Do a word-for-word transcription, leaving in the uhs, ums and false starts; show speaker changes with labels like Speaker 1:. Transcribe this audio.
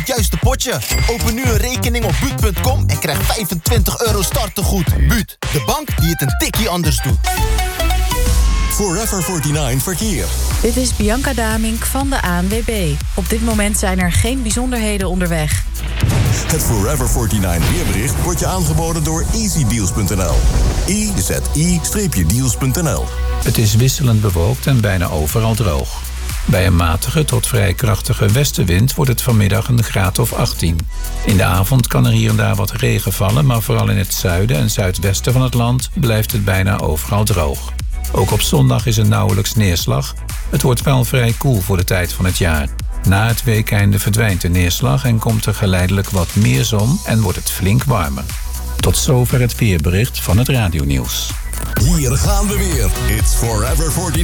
Speaker 1: het juiste potje. Open nu een rekening op buut punt com en krijg vijfentwintig euro startegoed. Buut, de bank die het een tikkie anders doet.
Speaker 2: Forever negenenveertig verkeer.
Speaker 3: Dit is Bianca Damink van de A N W B. Op dit moment zijn er geen bijzonderheden onderweg.
Speaker 2: Het Forever negenenveertig weerbericht wordt je aangeboden door easy deals punt n l. e z i deals punt n l.
Speaker 4: Het is wisselend bewolkt en bijna overal droog. Bij een matige tot vrij krachtige westenwind wordt het vanmiddag een graad of achttien. In de avond kan er hier en daar wat regen vallen, maar vooral in het zuiden en zuidwesten van het land blijft het bijna overal droog. Ook op zondag is er nauwelijks neerslag. Het wordt wel vrij koel voor de tijd van het jaar. Na het weekeinde verdwijnt de neerslag en komt er geleidelijk wat meer zon en wordt het flink warmer. Tot zover het weerbericht van het radionieuws.
Speaker 2: Hier gaan we weer. It's Forever negenenveertig.